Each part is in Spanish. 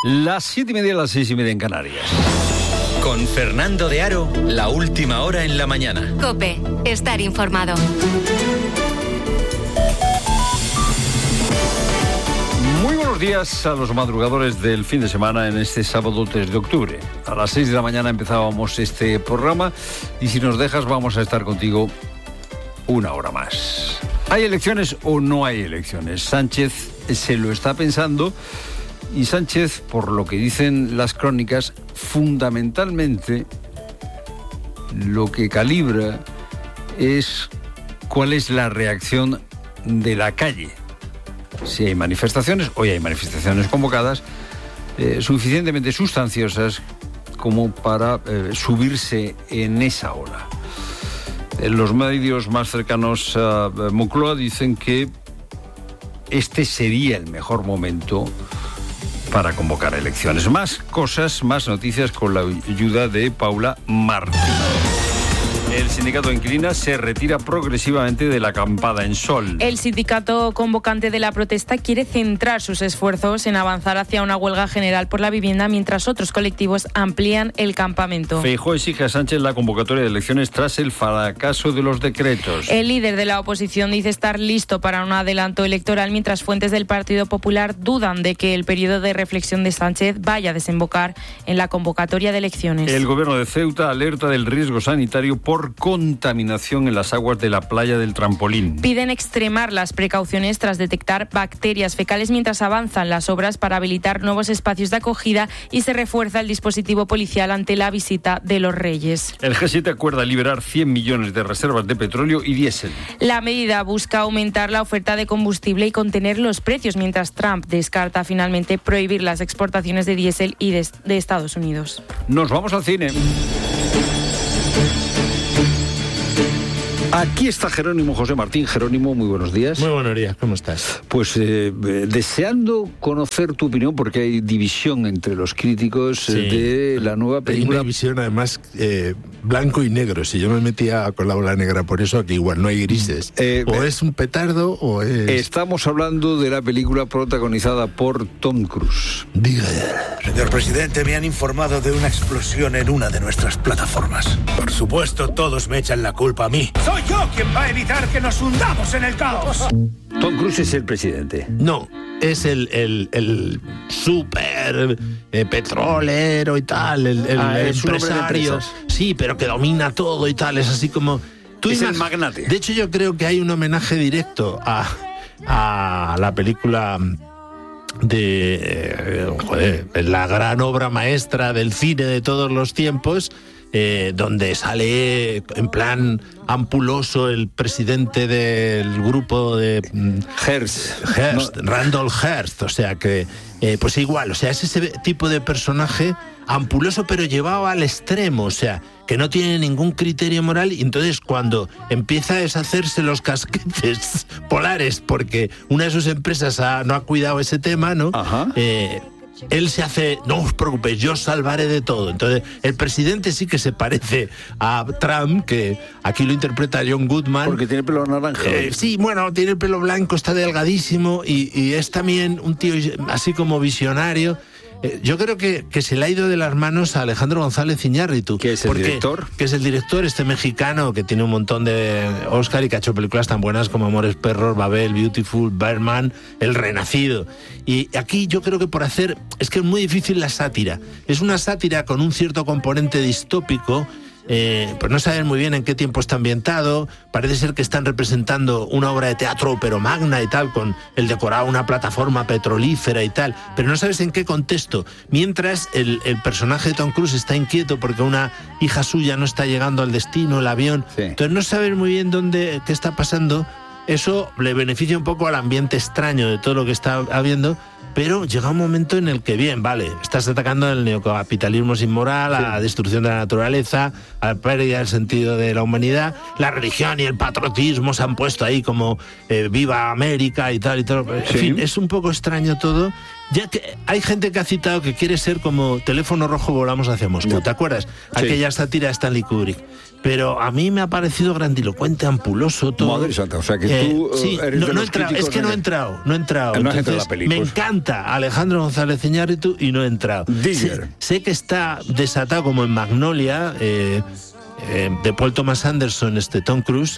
Las 7:30, las 6:30 en Canarias. Con Fernando de Aro, la última hora en la mañana. COPE, estar informado. Muy buenos días a los madrugadores del fin de semana en este sábado 3 de octubre. A las 6 de la mañana empezábamos este programa y si nos dejas vamos a estar contigo una hora más. ¿Hay elecciones o no hay elecciones? Sánchez se lo está pensando y Sánchez, por lo que dicen las crónicas, fundamentalmente lo que calibra es cuál es la reacción de la calle. Si hay manifestaciones, hoy hay manifestaciones convocadas, suficientemente sustanciosas como para subirse en esa ola. Los medios más cercanos a Moncloa dicen que este sería el mejor momento para convocar elecciones. Más cosas, más noticias con la ayuda de Paula Martín. El sindicato de inquilinas se retira progresivamente de la acampada en Sol. El sindicato convocante de la protesta quiere centrar sus esfuerzos en avanzar hacia una huelga general por la vivienda, mientras otros colectivos amplían el campamento. Feijóo exige a Sánchez la convocatoria de elecciones tras el fracaso de los decretos. El líder de la oposición dice estar listo para un adelanto electoral, mientras fuentes del Partido Popular dudan de que el periodo de reflexión de Sánchez vaya a desembocar en la convocatoria de elecciones. El gobierno de Ceuta alerta del riesgo sanitario por contaminación en las aguas de la playa del Trampolín. Piden extremar las precauciones tras detectar bacterias fecales mientras avanzan las obras para habilitar nuevos espacios de acogida y se refuerza el dispositivo policial ante la visita de los Reyes. El G7 acuerda liberar 100 millones de reservas de petróleo y diésel. La medida busca aumentar la oferta de combustible y contener los precios, mientras Trump descarta finalmente prohibir las exportaciones de diésel y de Estados Unidos. Nos vamos al cine. Aquí está Jerónimo José Martín. Jerónimo, muy buenos días. Muy buenos días, ¿cómo estás? Pues deseando conocer tu opinión, porque hay división entre los críticos de la nueva película. Hay una división, además, blanco y negro. Si yo me metía con la ola negra por eso, aquí igual no hay grises. O es un petardo o es... Estamos hablando de la película protagonizada por Tom Cruise. Diga. Señor presidente, me han informado de una explosión en una de nuestras plataformas. Por supuesto, todos me echan la culpa a mí. ¡Soy yo quien va a evitar que nos hundamos en el caos! Tom Cruise es el presidente. No, es el súper petrolero y tal, el empresario. Sí, pero que domina todo y tal, es así como... Es el magnate. De hecho, yo creo que hay un homenaje directo a la película de la gran obra maestra del cine de todos los tiempos, donde sale en plan ampuloso el presidente del grupo de Hearst, Randall Hearst, o sea que pues igual, o sea, es ese tipo de personaje ampuloso pero llevado al extremo, o sea, que no tiene ningún criterio moral, y entonces cuando empieza a deshacerse los casquetes polares porque una de sus empresas no ha cuidado ese tema, ¿no? Él se hace, no os preocupéis, yo os salvaré de todo. Entonces, el presidente sí que se parece a Trump, que aquí lo interpreta John Goodman. Porque tiene pelo naranja. Sí, bueno, tiene el pelo blanco, está delgadísimo y es también un tío así como visionario. Yo creo que se le ha ido de las manos a Alejandro González Iñárritu. ¿Que es el director? Que es el director, este mexicano que tiene un montón de Oscar y que ha hecho películas tan buenas como Amores Perros, Babel, Beautiful, Birdman, El Renacido. Y aquí yo creo que por hacer... Es que es muy difícil la sátira. Es una sátira con un cierto componente distópico. Pues no saben muy bien en qué tiempo está ambientado. Parece ser que están representando una obra de teatro pero magna y tal, con el decorado, una plataforma petrolífera y tal, pero no sabes en qué contexto. Mientras el personaje de Tom Cruise está inquieto porque una hija suya no está llegando al destino, el avión. Sí. Entonces no sabes muy bien qué está pasando. Eso le beneficia un poco al ambiente extraño de todo lo que está habiendo, pero llega un momento en el que, bien, vale, estás atacando el neocapitalismo sin moral, a la destrucción de la naturaleza, a la pérdida del sentido de la humanidad, la religión y el patriotismo se han puesto ahí como viva América y tal y todo. En fin, es un poco extraño todo. Ya que hay gente que ha citado que quiere ser como Teléfono Rojo, volamos hacia Moscú, ¿te acuerdas? Aquella sátira de Stanley Kubrick. pero a mí me ha parecido grandilocuente, ampuloso, todo. Madre santa, o sea que tú sí, eres de los críticos. Es que no he entrado. No has entrado en la película. Me encanta Alejandro González Iñárritu y no he entrado. Sé que está desatado como en Magnolia, de Paul Thomas Anderson, Tom Cruise,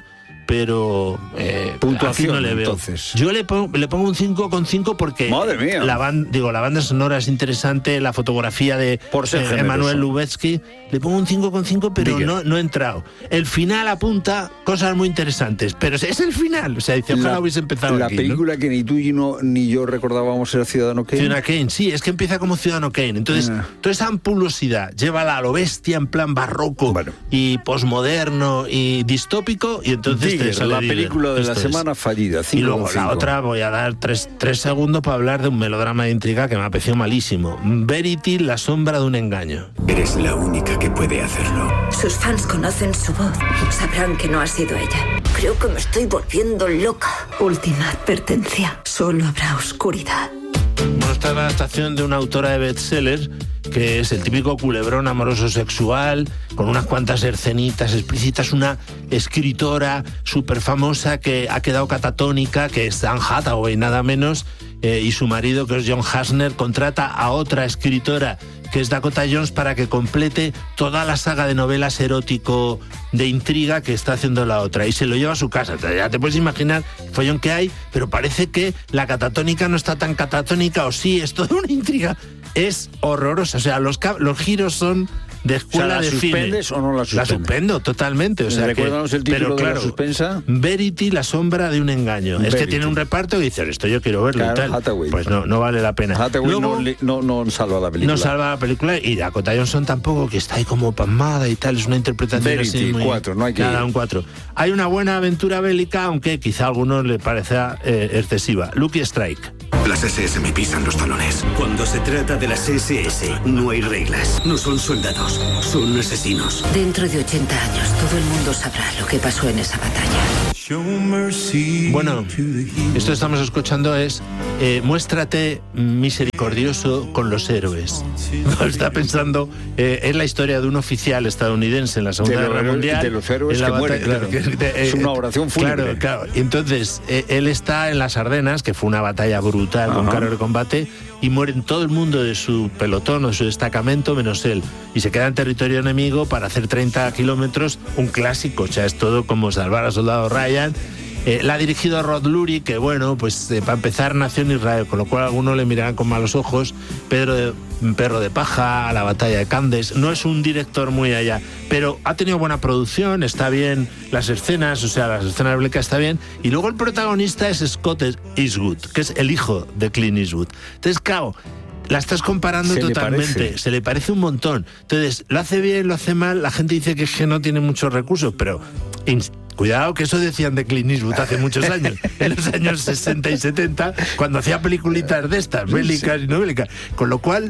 pero puntuación, aquí no le veo. Entonces. Yo le pongo un 5,5 porque madre mía, la banda sonora es interesante, la fotografía de Emanuel Lubezki. Le pongo un 5,5, pero no he entrado. El final apunta cosas muy interesantes, pero es el final. O sea, dice, ojalá hubiese empezado la aquí, película, ¿no? Que ni tú ni yo recordábamos era Ciudadano Kane. Ciudadano Kane, sí, es que empieza como Ciudadano Kane. Entonces, toda esa ampulosidad, llévala a lo bestia en plan barroco y posmoderno y distópico, y entonces la película de la semana fallida. Y luego la otra voy a dar 3 segundos para hablar de un melodrama de intriga que me ha parecido malísimo. Verity, la sombra de un engaño. Eres la única que puede hacerlo. Sus fans conocen su voz. Sabrán que no ha sido ella. Creo que me estoy volviendo loca. Última advertencia. Solo habrá oscuridad. Bueno, esta es la adaptación de una autora de bestsellers que es el típico culebrón amoroso sexual, con unas cuantas escenitas explícitas, una escritora súper famosa que ha quedado catatónica, que es Anne Hathaway, nada menos, y su marido, que es John Hassner, contrata a otra escritora, que es Dakota Jones, para que complete toda la saga de novelas erótico de intriga que está haciendo la otra, y se lo lleva a su casa. Ya te puedes imaginar el follón que hay, pero parece que la catatónica no está tan catatónica, o sí, es toda una intriga. Es horrorosa, o sea, los giros son de escuela de cine. ¿La suspendes o no la suspendes? La suspendo totalmente. O sea, recuérdanos el título de la suspensa. Verity, la sombra de un engaño. Verity. Es que tiene un reparto y dice, esto yo quiero verlo, claro, y tal. Hathaway. Pues no vale la pena. Hathaway luego, no salva la película. No salva la película, y Dakota Johnson tampoco, que está ahí como pasmada y tal. Es una interpretación Verity, así muy... 4, no hay que nada, un 4. Hay una buena aventura bélica, aunque quizá a algunos le parezca excesiva. Lucky Strike. Las SS me pisan los talones. Cuando se trata de las SS, no hay reglas. No son soldados, son asesinos. Dentro de 80 años, todo el mundo sabrá lo que pasó en esa batalla. Bueno, esto que estamos escuchando es Muéstrate misericordioso con los héroes. Está pensando en la historia de un oficial estadounidense en la Segunda Guerra Mundial. De los héroes que mueren, claro. Es una oración fúnebre. Claro. Entonces, él está en las Ardenas, que fue una batalla brutal con carro de combate, y mueren todo el mundo de su pelotón o de su destacamento menos él, y se queda en territorio enemigo para hacer 30 kilómetros, un clásico. O sea, es todo como salvar al soldado Ryan. La ha dirigido Rod Lurie, que bueno, pues para empezar nació en Israel, con lo cual algunos le mirarán con malos ojos. Perro de paja, La batalla de Candes. No es un director muy allá, pero ha tenido buena producción, está bien las escenas, o sea, las escenas bélicas está bien. Y luego el protagonista es Scott Eastwood, que es el hijo de Clint Eastwood. Entonces, claro, la estás comparando totalmente, se le parece un montón. Entonces, lo hace bien, lo hace mal, la gente dice que no tiene muchos recursos, pero cuidado, que eso decían de Clint Eastwood hace muchos años, en los años 60 y 70, cuando hacía peliculitas de estas, bélicas y no bélicas. Con lo cual,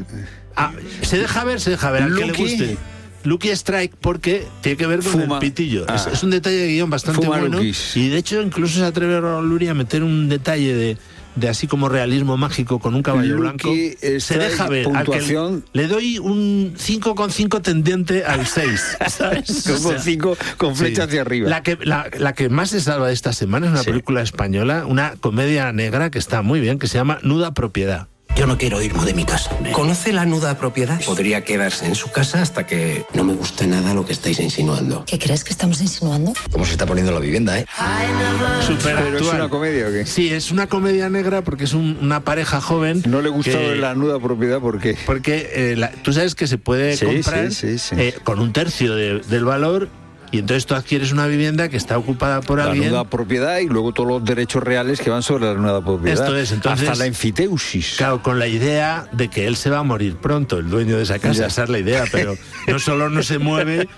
se deja ver, al que le guste. Lucky Strike, porque tiene que ver con el pitillo. Es un detalle de guión bastante bueno. Y de hecho, incluso se atreve Lurie a meter un detalle de así como realismo mágico con un caballo blanco. Se deja ver. Le doy un 5,5 tendiente al 6, ¿sabes? Con 5 con flecha hacia arriba. La que más se salva de esta semana es una película española, una comedia negra que está muy bien, que se llama Nuda Propiedad. Yo no quiero irme de mi casa. ¿Conoce la nuda propiedad? Podría quedarse en su casa hasta que... No me gusta nada lo que estáis insinuando. ¿Qué crees que estamos insinuando? ¿Cómo se está poniendo la vivienda, Súper actual. ¿Pero es una comedia o qué? Sí, es una comedia negra porque es una pareja joven. ¿No le gustó la nuda propiedad? ¿Por qué? Porque tú sabes que se puede comprar con un tercio del valor. Y entonces tú adquieres una vivienda que está ocupada por alguien. La nuda propiedad y luego todos los derechos reales que van sobre la nuda propiedad. Esto es, entonces, hasta la enfiteusis. Claro, con la idea de que él se va a morir pronto, el dueño de esa casa, esa es la idea, pero no solo no se muere,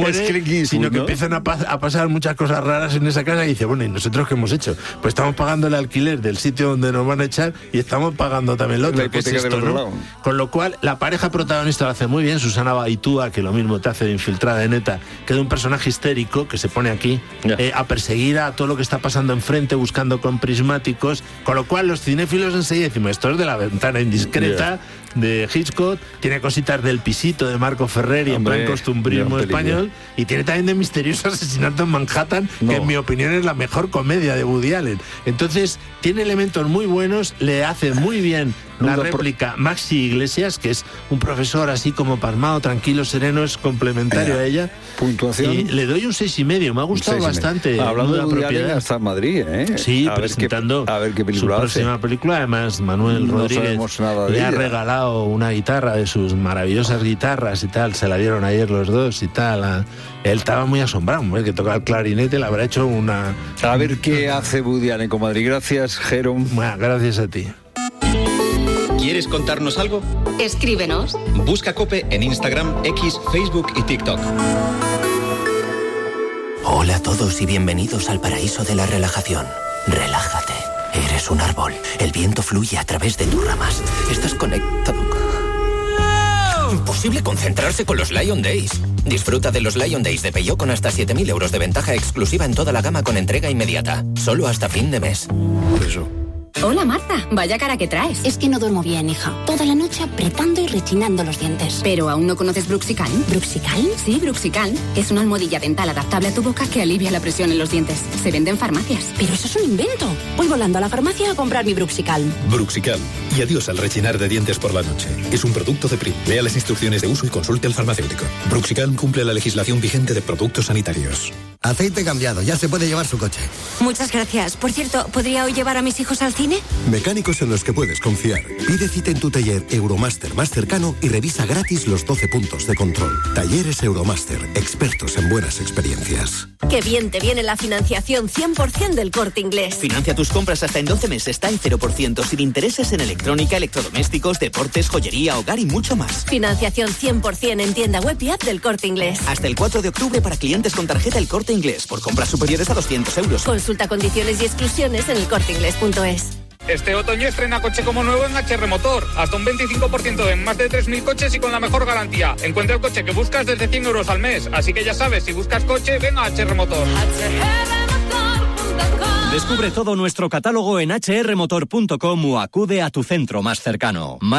sino que empiezan a pasar muchas cosas raras en esa casa y dice, bueno, ¿y nosotros qué hemos hecho? Pues estamos pagando el alquiler del sitio donde nos van a echar y estamos pagando también lo otro. La hipoteca del otro lado. Con lo cual, la pareja protagonista lo hace muy bien, Susana Baitúa, que lo mismo te hace de infiltrada de neta, que de un personaje histérico que se pone aquí a perseguir a todo lo que está pasando enfrente, buscando con prismáticos, con lo cual los cinéfilos enseguida decimos, esto es de La ventana indiscreta, de Hitchcock, tiene cositas del Pisito de Marco Ferreri, en plan costumbrismo español, y tiene también de Misterioso Asesinato en Manhattan, que en mi opinión es la mejor comedia de Woody Allen. Entonces tiene elementos muy buenos, le hace muy bien la réplica Maxi Iglesias, que es un profesor así como pasmado, tranquilo, sereno, es complementario a ella. Puntuación. Y le doy un 6,5, me ha gustado bastante. Hablando de Woody Allen, hasta en Madrid, ¿eh? Sí, presentando qué película su próxima película. Además, Manuel Rodríguez le ha regalado una guitarra de sus maravillosas guitarras y tal, se la dieron ayer los dos y tal. Él estaba muy asombrado, que toca el clarinete, le habrá hecho una... A ver qué hace Woody Allen con Madrid. Gracias, Jerome. Bueno, gracias a ti. ¿Quieres contarnos algo? Escríbenos. Busca COPE en Instagram, X, Facebook y TikTok. Hola a todos y bienvenidos al paraíso de la relajación. Relájate. Eres un árbol. El viento fluye a través de tus ramas. Estás conectado. Imposible concentrarse con los Lion Days. Disfruta de los Lion Days de Peugeot con hasta 7.000 euros de ventaja exclusiva en toda la gama con entrega inmediata. Solo hasta fin de mes. Eso. Hola Marta, vaya cara que traes. Es que no duermo bien, hija. Toda la noche apretando y rechinando los dientes. ¿Pero aún no conoces Bruxical? ¿Bruxical? Sí, Bruxical. Es una almohadilla dental adaptable a tu boca que alivia la presión en los dientes. Se vende en farmacias. Pero eso es un invento. Voy volando a la farmacia a comprar mi Bruxical. Bruxical. Y adiós al rechinar de dientes por la noche. Es un producto de PRI. Lea las instrucciones de uso y consulte al farmacéutico. Bruxical cumple la legislación vigente de productos sanitarios. Aceite cambiado, ya se puede llevar su coche. Muchas gracias. Por cierto, ¿podría hoy llevar a mis hijos al cine? Mecánicos en los que puedes confiar. Pide cita en tu taller Euromaster más cercano y revisa gratis los 12 puntos de control. Talleres Euromaster, expertos en buenas experiencias. Qué bien te viene la financiación 100% del Corte Inglés. Financia tus compras hasta en 12 meses, está en 0%, sin intereses en electrónica, electrodomésticos, deportes, joyería, hogar y mucho más. Financiación 100% en tienda web y app del Corte Inglés. Hasta el 4 de octubre para clientes con tarjeta El Corte Inglés, por compras superiores a 200 euros. Consulta condiciones y exclusiones en elcorteinglés.es. Este otoño estrena coche como nuevo en HR Motor. Hasta un 25% en más de 3.000 coches y con la mejor garantía. Encuentra el coche que buscas desde 100 euros al mes. Así que ya sabes, si buscas coche, ven a HR Motor. Descubre todo nuestro catálogo en hrmotor.com o acude a tu centro más cercano.